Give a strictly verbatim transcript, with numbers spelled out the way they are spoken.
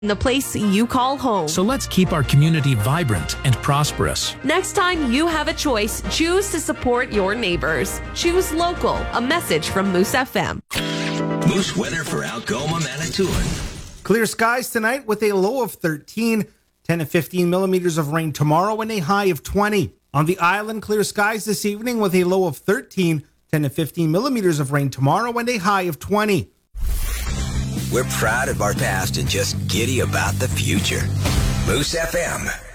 the place you call home. So let's keep our community vibrant and prosperous. Next time you have a choice, choose to support your neighbors. Choose local. A message from Moose F M. Moose weather for Algoma, Manitoulin. Clear skies tonight with a low of thirteen, ten to fifteen millimeters of rain tomorrow and a high of twenty. On the island, clear skies this evening with a low of thirteen, ten to fifteen millimeters of rain tomorrow and a high of twenty. We're proud of our past and just giddy about the future. Moose F M.